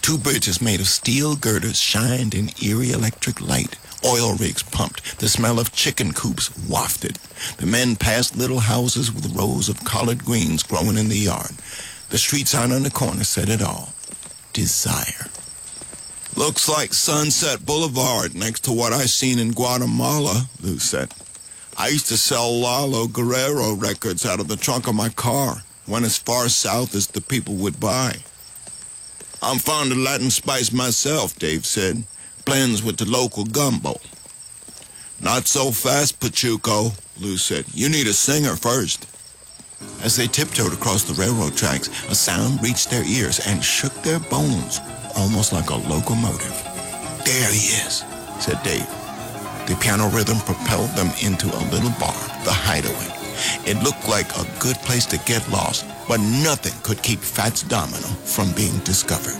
Two bridges made of steel girders shined in eerie electric light. Oil rigs pumped. The smell of chicken coops wafted. The men passed little houses with rows of collard greens growing in the yard. The street sign on the corner said it all. Desire. Looks like Sunset Boulevard next to what I seen in Guatemala, Lou said. I used to sell Lalo Guerrero records out of the trunk of my car. Went as far south as the people would buy. I'm fond of Latin spice myself, Dave said. Blends with the local gumbo. Not so fast, Pachuco, Lou said. You need a singer first. As they tiptoed across the railroad tracks, a sound reached their ears and shook their bones, almost like a locomotive. There he is, said Dave. The piano rhythm propelled them into a little bar, the Hideaway. It looked like a good place to get lost, but nothing could keep Fats Domino from being discovered.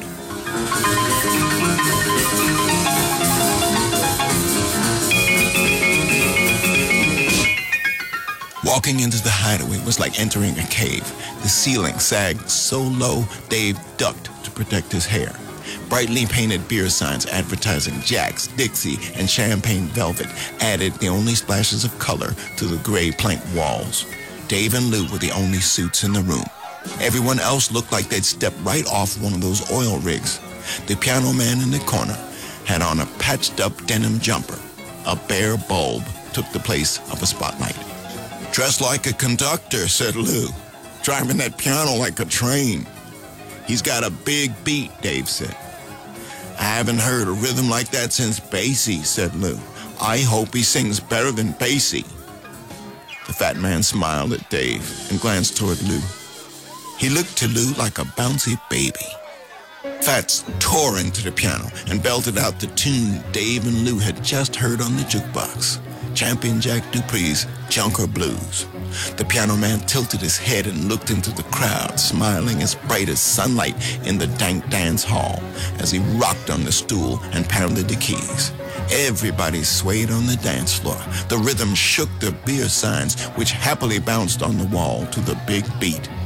Walking into the Hideaway was like entering a cave. The ceiling sagged so low, Dave ducked to protect his hair. Brightly painted beer signs advertising Jack's, Dixie, and Champagne Velvet added the only splashes of color to the gray plank walls. Dave and Lou were the only suits in the room. Everyone else looked like they'd stepped right off one of those oil rigs. The piano man in the corner had on a patched-up denim jumper. A bare bulb took the place of a spotlight. Dressed like a conductor, said Lou. Driving that piano like a train. He's got a big beat, Dave said. I haven't heard a rhythm like that since Basie, said Lou. I hope he sings better than Basie. The fat man smiled at Dave and glanced toward Lou. He looked to Lou like a bouncy baby. Fats tore into the piano and belted out the tune Dave and Lou had just heard on the jukebox. Champion Jack Dupree's Junker Blues. The piano man tilted his head and looked into the crowd, smiling as bright as sunlight in the dank dance hall as he rocked on the stool and pounded the keys. Everybody swayed on the dance floor. The rhythm shook the beer signs, which happily bounced on the wall to the big beat.